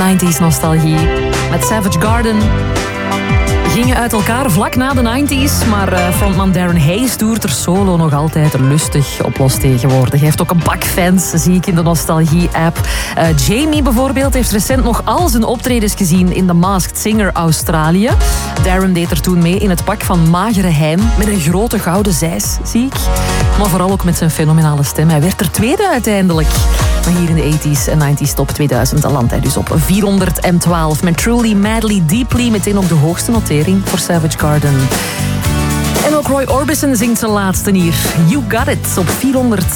90s nostalgie. Met Savage Garden. Gingen uit elkaar vlak na de 90s, maar frontman Darren Hayes toert er solo nog altijd lustig op los tegenwoordig. Hij heeft ook een bak fans, zie ik in de nostalgie-app. Jamie bijvoorbeeld heeft recent nog al zijn optredens gezien in The Masked Singer Australië. Darren deed er toen mee in het pak van magere Hein met een grote gouden zeis, zie ik. Maar vooral ook met zijn fenomenale stem. Hij werd er tweede uiteindelijk. Maar hier in de 80s en 90s top 2000 landt hij dus op 412 met Truly, Madly, Deeply. Meteen ook de hoogste notering voor Savage Garden. En ook Roy Orbison zingt zijn laatste hier. You Got It op 400.